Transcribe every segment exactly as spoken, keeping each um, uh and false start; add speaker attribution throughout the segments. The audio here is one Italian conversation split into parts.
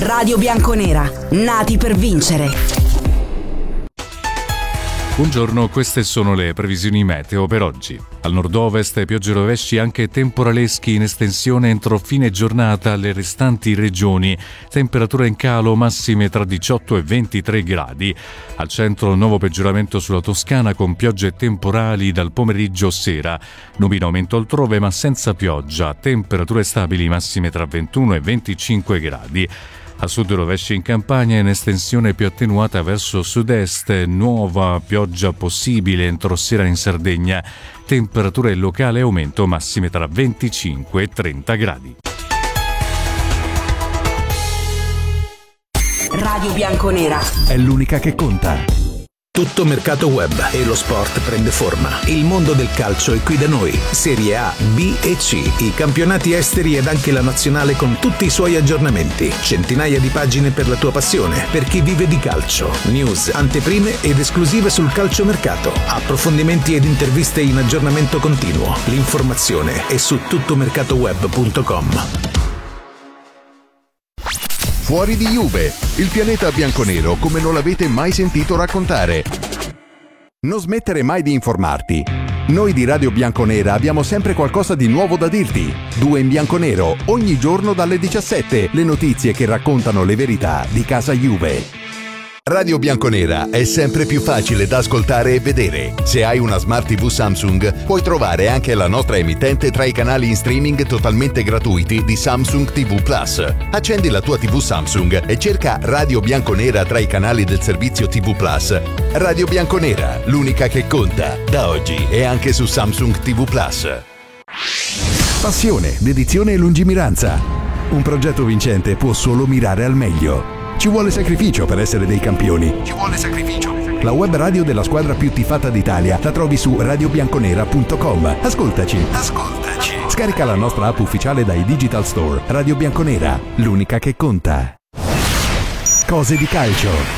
Speaker 1: Radio Bianconera, nati per vincere.
Speaker 2: Buongiorno, queste sono le previsioni meteo per oggi. Al nord-ovest piogge e rovesci anche temporaleschi in estensione entro fine giornata alle restanti regioni. Temperature in calo massime tra diciotto e ventitré gradi. Al centro nuovo peggioramento sulla Toscana con piogge temporali dal pomeriggio sera. Nubi in aumento altrove ma senza pioggia. Temperature stabili massime tra ventuno e venticinque gradi. A sud rovesci in Campania in estensione più attenuata verso sud-est, nuova pioggia possibile entro sera in Sardegna, temperature locali aumento massime tra venticinque e trenta gradi.
Speaker 1: Radio Bianconera
Speaker 3: è l'unica che conta. Tutto mercato web e lo sport prende forma. Il mondo del calcio è qui da noi. Serie A, B e C, i campionati esteri ed anche la nazionale con tutti i suoi aggiornamenti. Centinaia di pagine per la tua passione, per chi vive di calcio. News, anteprime ed esclusive sul calciomercato. Approfondimenti ed interviste in aggiornamento continuo. L'informazione è su tuttomercatoweb punto com.
Speaker 4: Fuori di Juve, il pianeta bianconero come non l'avete mai sentito raccontare. Non smettere mai di informarti. Noi di Radio Bianconera abbiamo sempre qualcosa di nuovo da dirti. Due in bianconero, ogni giorno dalle diciassette, le notizie che raccontano le verità di casa Juve. Radio Bianconera è sempre più facile da ascoltare e vedere. Se hai una Smart tivù Samsung, puoi trovare anche la nostra emittente tra i canali in streaming totalmente gratuiti di Samsung tivù Plus. Accendi la tua tivù Samsung e cerca Radio Bianconera tra i canali del servizio tivù Plus. Radio Bianconera, l'unica che conta, da oggi e anche su Samsung tivù Plus.
Speaker 3: Passione, dedizione e lungimiranza. Un progetto vincente può solo mirare al meglio. Ci vuole sacrificio per essere dei campioni. Ci vuole sacrificio. La web radio della squadra più tifata d'Italia la trovi su radio bianconera punto com. Ascoltaci. Ascoltaci. Scarica la nostra app ufficiale dai Digital Store. Radio Bianconera, l'unica che conta. Cose di calcio.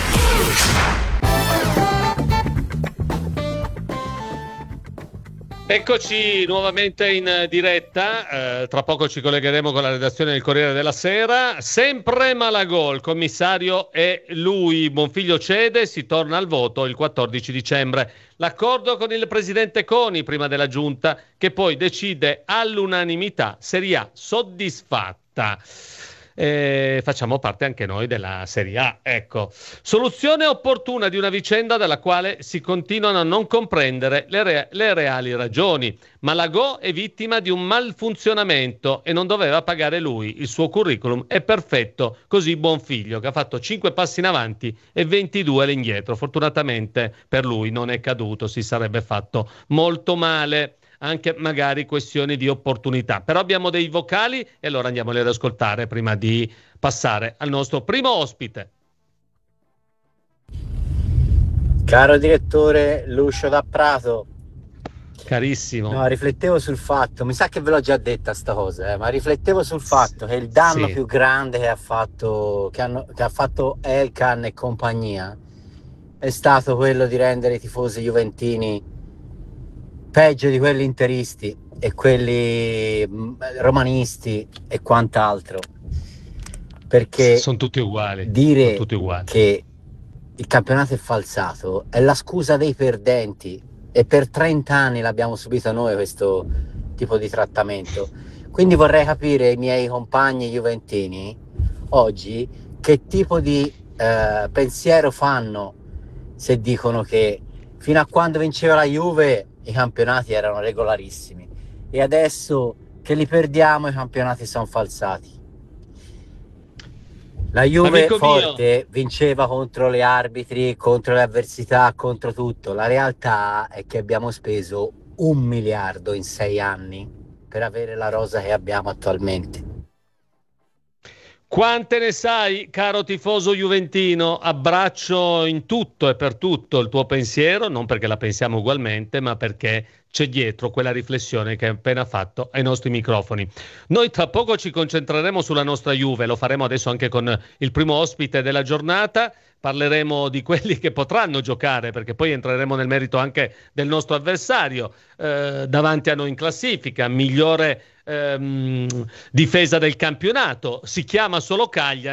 Speaker 5: Eccoci nuovamente in diretta, eh, tra poco ci collegheremo con la redazione del Corriere della Sera. Sempre Malagò, il commissario è lui, Bonfiglio cede, si torna al voto il quattordici dicembre. L'accordo con il presidente Coni prima della giunta che poi decide all'unanimità, Serie A soddisfatta. Eh, facciamo parte anche noi della Serie A, ecco. Soluzione opportuna di una vicenda della quale si continuano a non comprendere le, re- le reali ragioni. Malagò è vittima di un malfunzionamento e non doveva pagare lui. Il suo curriculum è perfetto, così Bonfiglio, che ha fatto cinque passi in avanti e ventidue all'indietro. Fortunatamente per lui non è caduto, si sarebbe fatto molto male. Anche magari questioni di opportunità. Però abbiamo dei vocali e allora andiamoli ad ascoltare prima di passare al nostro primo ospite.
Speaker 6: Caro direttore Lucio da Prato.
Speaker 5: Carissimo.
Speaker 6: No, riflettevo sul fatto, mi sa che ve l'ho già detta sta cosa, eh, ma riflettevo sul fatto che il danno
Speaker 5: sì.
Speaker 6: più grande che ha fatto che, hanno, che ha fatto Elkann e compagnia è stato quello di rendere i tifosi juventini peggio di quelli interisti e quelli romanisti e quant'altro, perché
Speaker 5: sono tutti uguali.
Speaker 6: Dire
Speaker 5: sono tutti uguali.
Speaker 6: Che il campionato è falsato è la scusa dei perdenti e per trenta anni l'abbiamo subito noi questo tipo di trattamento. Quindi vorrei capire i miei compagni juventini oggi che tipo di eh, pensiero fanno se dicono che fino a quando vinceva la Juve i campionati erano regolarissimi e adesso che li perdiamo i campionati sono falsati. La Juve
Speaker 5: Amico
Speaker 6: forte
Speaker 5: mio.
Speaker 6: vinceva contro le arbitri, contro le avversità, contro tutto. La realtà è che abbiamo speso un miliardo in sei anni per avere la rosa che abbiamo attualmente.
Speaker 5: Quante ne sai, caro tifoso juventino? Abbraccio in tutto e per tutto il tuo pensiero, non perché la pensiamo ugualmente, ma perché c'è dietro quella riflessione che hai appena fatto ai nostri microfoni. Noi tra poco ci concentreremo sulla nostra Juve, lo faremo adesso anche con il primo ospite della giornata. Parleremo di quelli che potranno giocare, perché poi entreremo nel merito anche del nostro avversario, eh, davanti a noi in classifica, migliore ehm, difesa del campionato, si chiama solo Cagliari.